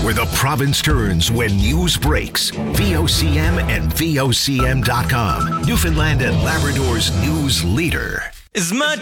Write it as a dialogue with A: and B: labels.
A: where the province turns when news breaks. VOCM and VOCM.com. Newfoundland and Labrador's news leader.
B: As much